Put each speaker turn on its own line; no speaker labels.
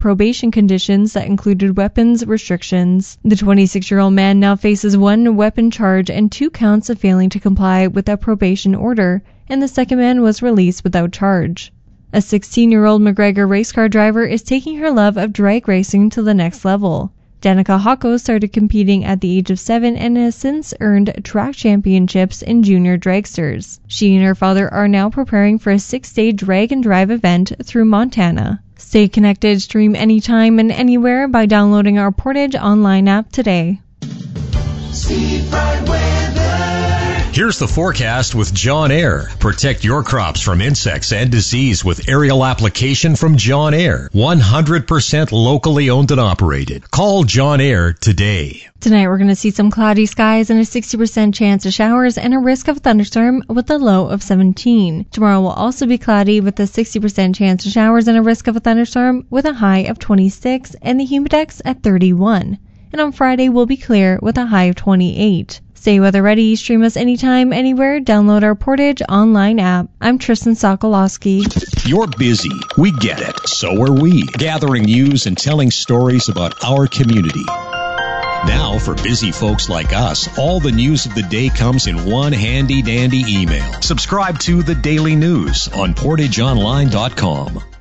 probation conditions that included weapons restrictions. The 26-year-old man now faces 1 weapon charge and 2 counts of failing to comply with a probation order, and the second man was released without charge. A 16-year-old McGregor race car driver is taking her love of drag racing to the next level. Danica Hocko started competing at the age of 7 and has since earned track championships in junior dragsters. She and her father are now preparing for a 6-day drag and drive event through Montana. Stay connected, stream anytime and anywhere by downloading our Portage Online app today.
Here's the forecast with John Air. Protect your crops from insects and disease with aerial application from John Air. 100% locally owned and operated. Call John Air today.
Tonight we're going to see some cloudy skies and a 60% chance of showers and a risk of thunderstorm with a low of 17. Tomorrow will also be cloudy with a 60% chance of showers and a risk of a thunderstorm with a high of 26 and the humidex at 31. And on Friday will be clear with a high of 28. Stay weather ready, stream us anytime, anywhere, download our Portage Online app. I'm Tristan Sokolowski.
You're busy. We get it. So are we. Gathering news and telling stories about our community. Now, for busy folks like us, all the news of the day comes in one handy-dandy email. Subscribe to The Daily News on PortageOnline.com.